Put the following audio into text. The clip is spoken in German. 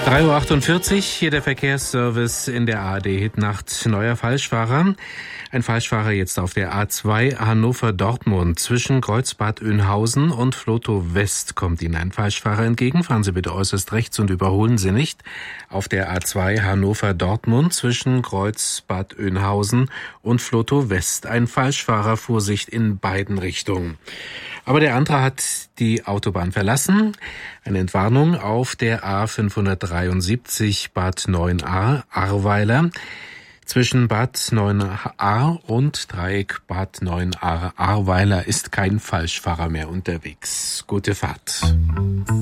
3:48 Uhr, hier der Verkehrsservice in der ARD-Hitnacht. Neuer Falschfahrer. Ein Falschfahrer jetzt auf der A2 Hannover-Dortmund. Zwischen Kreuzbad Oeynhausen und Flotow West kommt Ihnen ein Falschfahrer entgegen. Fahren Sie bitte äußerst rechts und überholen Sie nicht. Auf der A2 Hannover-Dortmund zwischen Kreuzbad Oeynhausen und Flotow West. Ein Falschfahrer, Vorsicht in beiden Richtungen. Aber der andere hat die Autobahn verlassen. Eine Entwarnung auf der A573 Bad 9a Ahrweiler. Zwischen Bad 9a und Dreieck Bad 9a Ahrweiler ist kein Falschfahrer mehr unterwegs. Gute Fahrt.